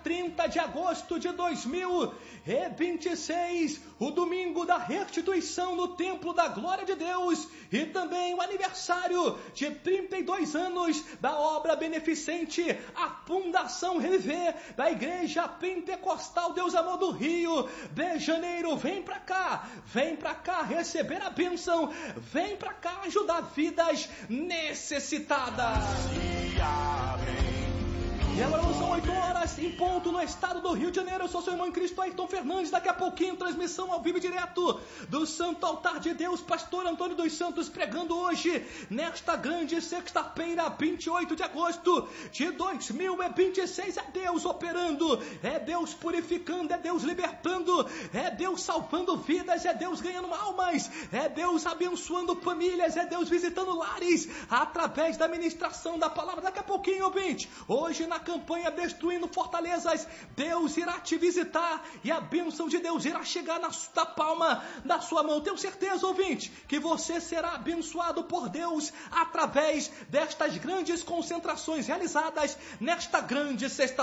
30 de agosto de 2026, o domingo da restituição no Templo da Glória de Deus e também o aniversário de 32 anos da obra beneficente, a Fundação Reviver da Igreja Pentecostal Deus Amor do Rio de Janeiro. Vem pra cá receber a bênção, vem pra cá ajudar vidas necessitadas. E agora são 8 horas em ponto no estado do Rio de Janeiro. Eu sou seu irmão em Cristo, Ayrton Fernandes. Daqui a pouquinho, transmissão ao vivo e direto do Santo Altar de Deus. Pastor Antônio dos Santos pregando hoje, nesta grande sexta-feira, 28 de agosto de 2026. É Deus operando, é Deus purificando, é Deus libertando, é Deus salvando vidas, é Deus ganhando almas, é Deus abençoando famílias, é Deus visitando lares através da ministração da palavra. Daqui a pouquinho, ouvinte, hoje na campanha Destruindo Fortalezas, Deus irá te visitar e a bênção de Deus irá chegar na palma da sua mão. Tenho certeza, ouvinte, que você será abençoado por Deus através destas grandes concentrações realizadas nesta grande sexta.